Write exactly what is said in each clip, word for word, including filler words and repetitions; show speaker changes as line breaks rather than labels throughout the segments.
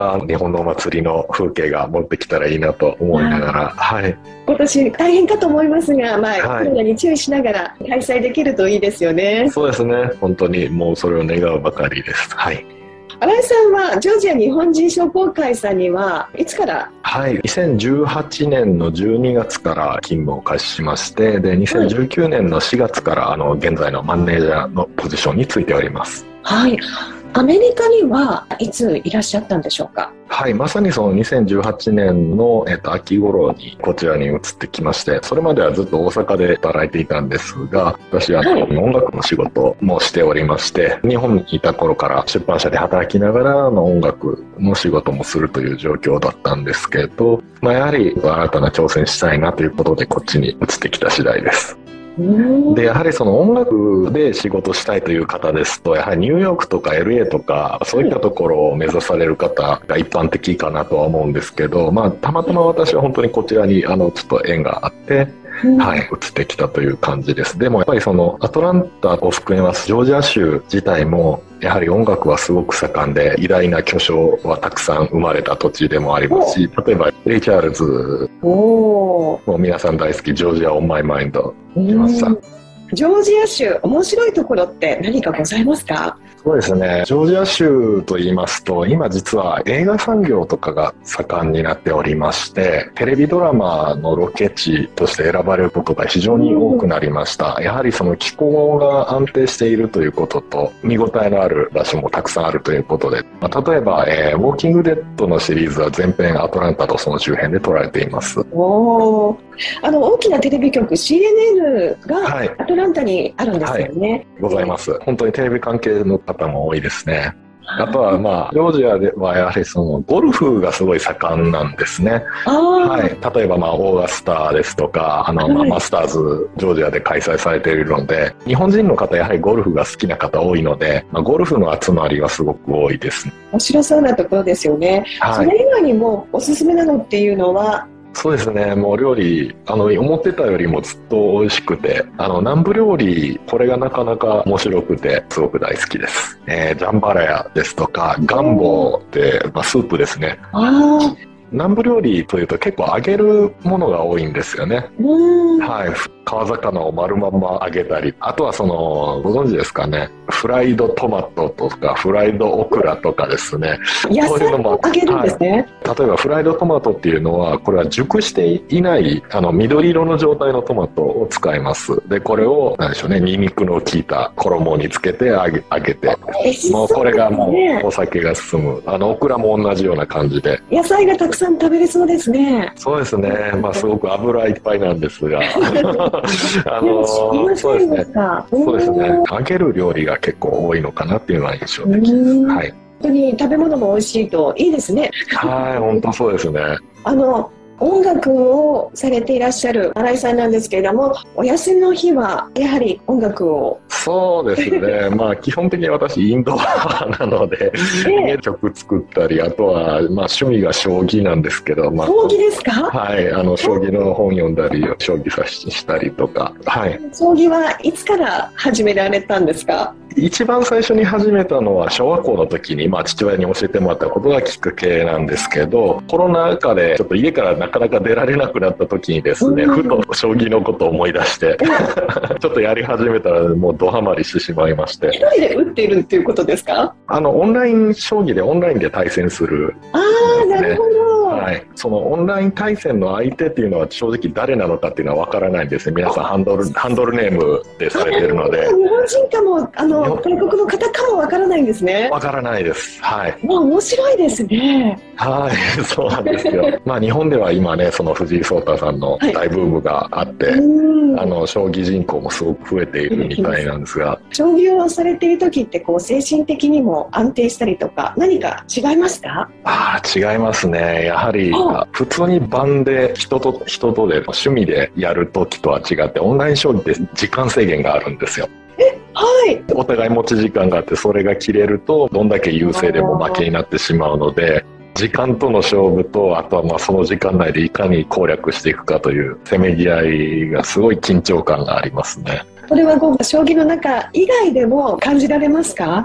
あ日本のお祭りの風景が持ってきたらいいなと思いながら、はい、
今年大変かと思いますが、まあ、
はい、
コロナに注意しながら開催できるといいですよね。
そうですね、本当にもうそれを願うばかりです。はい。
新井さんはジョージア日本人商工会さんにはいつから？
はい、にせんじゅうはちねんのじゅうにがつから勤務を開始しまして、でにせんじゅうきゅうねんのしがつからあの現在のマネージャーのポジションについております。
はい。アメリカにはいついらっしゃったんでしょうか？
はい、まさにそのにせんじゅうはちねんの、えっと、秋頃にこちらに移ってきまして、それまではずっと大阪で働いていたんですが、私は、はい、音楽の仕事もしておりまして、日本にいた頃から出版社で働きながらの音楽の仕事もするという状況だったんですけど、まあ、やはり新たな挑戦したいなということでこっちに移ってきた次第です。でやはりその音楽で仕事したいという方ですと、やはりニューヨークとか エルエー とかそういったところを目指される方が一般的かなとは思うんですけど、まあ、たまたま私は本当にこちらにあのちょっと縁があって、はい、移ってきたという感じです。でもやっぱりそのアトランタを含めますジョージア州自体もやはり音楽はすごく盛んで、偉大な巨匠はたくさん生まれた土地でもありますし、例えばレイ・チャールズ、もう皆さん大好きジョージア・オン・マイ・マインド来ました。
ジョージア州面白いところって何かございますか？
そうですね、ジョージア州と言いますと今実は映画産業とかが盛んになっておりまして、テレビドラマのロケ地として選ばれることが非常に多くなりました。やはりその気候が安定しているということと見応えのある場所もたくさんあるということで、まあ、例えば、えー、ウォーキングデッドのシリーズは全編アトランタとその周辺で撮られています。
おあの大きなテレビ局 シーエヌエヌ がアトランタにあるんですよね。はいはい、
ございます。本当にテレビ関係の方も多いですね。あとはまあジョージアではやはりそのゴルフがすごい盛んなんですね。はい、例えばまあオーガスタですとかあのまあマスターズジョージアで開催されているので、日本人の方やはりゴルフが好きな方多いので、まあ、ゴルフの集まりはすごく多いですね。
面白そうなところですよね。はい、それ以外にもおすすめなのっていうのは？
そうですね、もう料理あの思ってたよりもずっと美味しくて、あの南部料理これがなかなか面白くてすごく大好きです。えー、ジャンバラヤですとかガンボって、まあ、スープですね。あ南部料理というと結構揚げるものが多いんですよね。はい、川魚を丸まんま揚げたり、あとはそのご存知ですかね、フライドトマトとかフライドオクラとかですね、
野菜を揚げるんですね。
はい、例えばフライドトマトっていうのはこれは熟していないあの緑色の状態のトマトを使います。でこれを何でしょうね、ニンニクの効いた衣につけて揚げ、揚げて、もうこれがもうお酒が進む。あのオクラも同じような感じで
野菜がたくさん食べれそうですね。
そうですね、まあすごく油いっぱいなんですがあのそうですね、そうですね、揚げる料理が結構多いのかなっていうのは印象的です。はい、
本当に食べ物も美味しいといいですね。
はい、本当そうですね。
あの音楽をされていらっしゃる新井さんなんですけれども、お休みの日はやはり音楽を？
そうですねまあ基本的に私インドアなので、えー、曲作ったり、あとはまあ趣味が将棋なんですけど、まあ、
将棋ですか？
はい、あの将棋の本読んだり将棋指ししたりとか、はい、
将棋はいつから始められたんですか？
一番最初に始めたのは小学校の時に、まあ、父親に教えてもらったことがきっかけなんですけど、コロナ禍でちょっと家からなかなか出られなくなった時にですね、ふと将棋のことを思い出してちょっとやり始めたらもうドハマりしてしまいまして。
一人で打っているっていうことですか？
あのオンライン将棋でオンラインで対戦する、
ああ、なるほど。
はい、そのオンライン対戦の相手っていうのは正直誰なのかっていうのは分からないんですね。皆さんハンドルハンドルネームでされてるので、
日本人かもあの外国の方かも分からないんですね。
分からないです。はい。
まあ面白いですね。
はい、そうなんですよ。まあ日本では今ね、その藤井聡太さんの大ブームがあって、はい、あの将棋人口もすごく増えているみたいなんですが、
将棋をされている時ってこう精神的にも安定したりとか何か違いますか？
ああ、違いますね。やはり普通に盤で人と人とで趣味でやる時とは違って、オンライン将棋って時間制限があるんですよ。
はい、
お互い持ち時間があって、それが切れるとどんだけ優勢でも負けになってしまうので、時間との勝負と、あとはまあその時間内でいかに攻略していくかというせめぎ合いがすごい緊張感がありますね。
それはこう将棋の中以外でも感じられますか？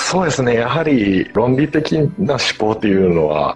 そうですね。やはり論理的な思考っていうのは